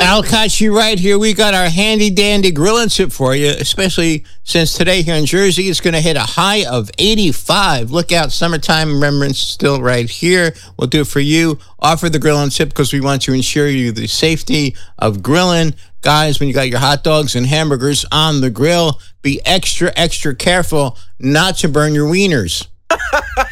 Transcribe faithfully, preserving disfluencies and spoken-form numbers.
Al Kachi right here. We got our handy dandy grilling tip for you, especially since today here in Jersey it's going to hit a high of eighty-five. Look out, summertime remembrance still right here. We'll do it for you. Offer the grilling tip because we want to ensure you the safety of grilling. Guys, when you got your hot dogs and hamburgers on the grill, be extra, extra careful not to burn your wieners.